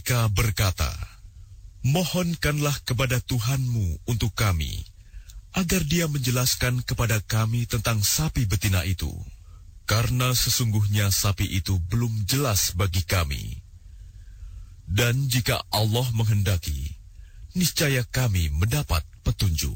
Mereka berkata, "Mohonkanlah kepada Tuhanmu untuk kami, agar Dia menjelaskan kepada kami tentang sapi betina itu, karena sesungguhnya sapi itu belum jelas bagi kami. Dan jika Allah menghendaki, niscaya kami mendapat petunjuk."